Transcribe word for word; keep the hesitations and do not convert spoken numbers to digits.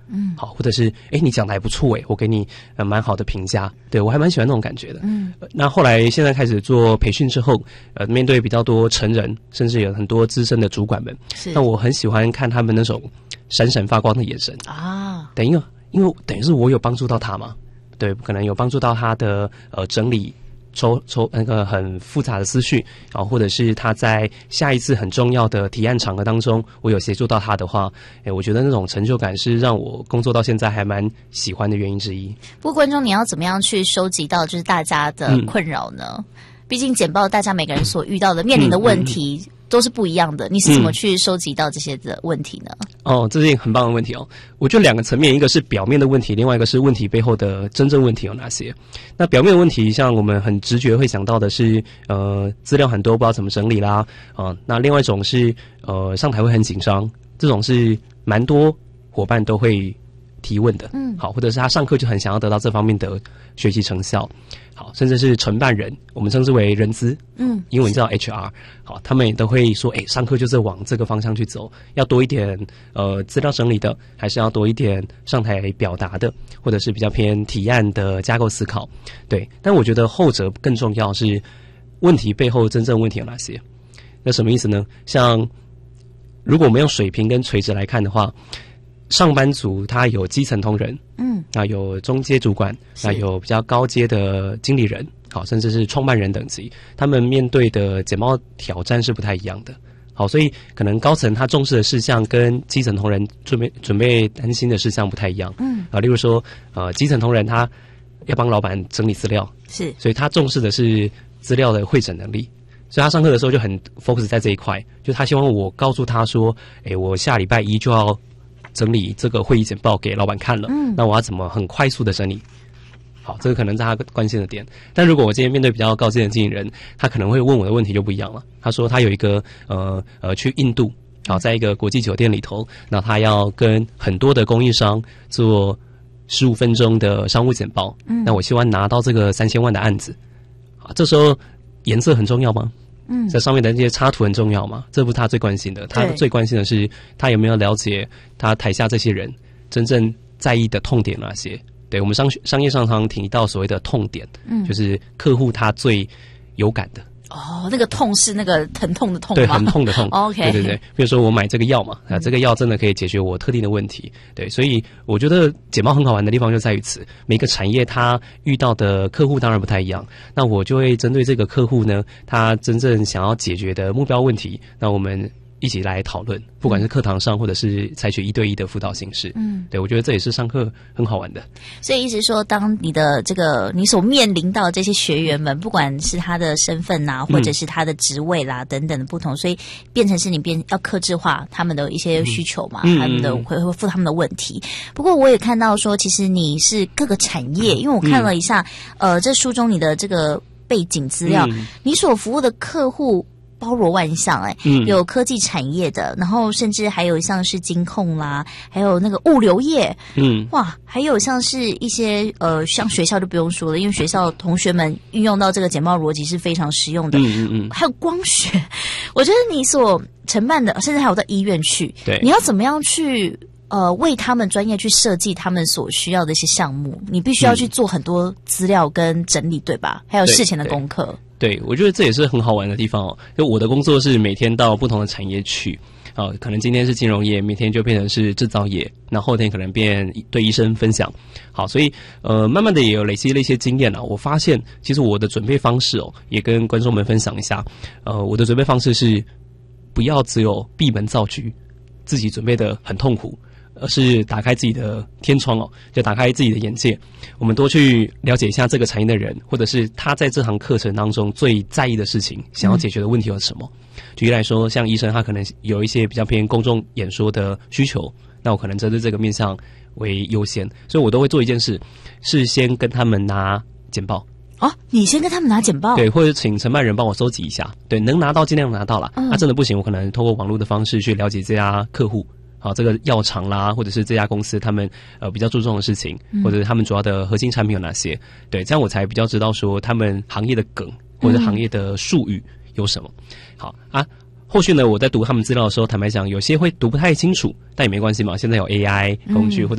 嗯， 好，或者是哎你讲的还不错哎，我给你呃蛮好的评价，对我还蛮喜欢那种感觉的。 嗯， 呃那后来现在开始做培训之后，呃，面对比较多成人，甚至有很多资深的主管们， 是那我很喜欢看他们那种闪闪发光的眼神啊， 等于因为等于是我有帮助到他嘛，对，可能有帮助到他的呃整理。抽抽那个很复杂的思绪，啊，或者是他在下一次很重要的提案场合当中，我有协助到他的话，哎，我觉得那种成就感是让我工作到现在还蛮喜欢的原因之一。 不过观众，你要怎么样去收集到就是大家的困扰呢？嗯、毕竟简报大家每个人所遇到的、面临的问题。嗯嗯嗯都是不一样的，你是怎么去收集到这些的问题呢？ 嗯、哦，这是一个很棒的问题哦。我觉得两个层面，一个是表面的问题，另外一个是问题背后的真正问题有哪些。那表面的问题，像我们很直觉会想到的是，呃，资料很多不知道怎么整理啦，啊、呃，那另外一种是，呃，上台会很紧张，这种是蛮多伙伴都会提问的，嗯，好，或者是他上课就很想要得到这方面的学习成效，好，甚至是承办人，我们称之为人资，嗯，英文叫 H R， 好，他们也都会说，哎，上课就是往这个方向去走，要多一点呃资料整理的，还是要多一点上台表达的，或者是比较偏提案的架构思考，对，但我觉得后者更重要是问题背后真正问题有哪些？那什么意思呢？像如果我们用水平跟垂直来看的话。上班族他有基层同仁，嗯，那有中阶主管，那有比较高阶的经理人，好，甚至是创办人等级，他们面对的简报挑战是不太一样的。好，所以可能高层他重视的事项跟基层同仁准备准备担心的事项不太一样。嗯，啊，例如说，呃，基层同仁他要帮老板整理资料， 是， 所以他重视的是资料的汇整能力。所以他上课的时候就很 focus 在这一块，就他希望我告诉他说，诶，我下礼拜一就要整理这个会议简报给老板看了，嗯，那我要怎么很快速的整理？好，这个可能是他关心的点。但如果我今天面对比较高阶的经理人，他可能会问我的问题就不一样了。他说他有一个呃呃去印度，好，在一个国际酒店里头，那他要跟很多的供应商做十五分钟的商务简报，嗯，那我希望拿到这个三千万的案子，好，这时候颜色很重要吗？嗯，在上面的那些插图很重要嘛？这不是他最关心的，他最关心的是他有没有了解他台下这些人真正在意的痛点哪些？对，我们商商业上常提到所谓的痛点，嗯，就是客户他最有感的。 哦，那个痛是那个疼痛的痛吗？ 对，很痛的痛。 OK， 对对对，比如说我买这个药嘛，啊，这个药真的可以解决我特定的问题。对，所以我觉得简报很好玩的地方就在于此。每个产业它遇到的客户当然不太一样，那我就会针对这个客户呢，他真正想要解决的目标问题，那我们一起来讨论，不管是课堂上或者是采取一对一的辅导形式。嗯，对，我觉得这也是上课很好玩的。 所以意思说，当你的这个你所面临到这些学员们，不管是他的身份呐、啊，或者是他的职位啦、嗯、等等的不同，所以变成是你变要客制化他们的一些需求嘛，嗯、他们的回回复他们的问题。不过我也看到说，其实你是各个产业，因为我看了一下，嗯、呃，这书中你的这个背景资料，嗯、你所服务的客户包罗万象，哎、欸，嗯、有科技产业的，然后甚至还有像是金控啦，还有那个物流业，嗯，哇，还有像是一些呃，像学校就不用说了，因为学校同学们运用到这个简报逻辑是非常实用的，嗯嗯嗯，还有光学，我觉得你所承办的，甚至还有到医院去， 对， 你要怎么样去？呃，为他们专业去设计他们所需要的一些项目，你必须要去做很多资料跟整理，对吧？还有事前的功课。 对，对，我觉得这也是很好玩的地方哦。就我的工作是每天到不同的产业去，啊，可能今天是金融业，明天就变成是制造业，那后天可能变对医生分享。好，所以呃，慢慢的也有累积了一些经验了。我发现，其实我的准备方式哦，也跟观众们分享一下。呃，我的准备方式是不要只有闭门造车，自己准备的很痛苦。而是打开自己的天窗哦，就打开自己的眼界，我们多去了解一下这个产业的人，或者是他在这堂课程当中最在意的事情，想要解决的问题有什么。嗯、举例来说，像医生他可能有一些比较偏公众演说的需求，那我可能针对这个面向为优先，所以我都会做一件事，是先跟他们拿简报。 哦，你先跟他们拿简报， 对，或者请承办人帮我收集一下，对，能拿到尽量拿到了。那、嗯啊、真的不行，我可能透过网络的方式去了解这家客户。好，这个药厂啦，或者是这家公司他们呃比较注重的事情，嗯、或者是他们主要的核心产品有哪些？对，这样我才比较知道说他们行业的梗或者行业的术语有什么。嗯、好啊，后续呢，我在读他们资料的时候，坦白讲，有些会读不太清楚，但也没关系嘛，现在有 A I 工具、嗯、或者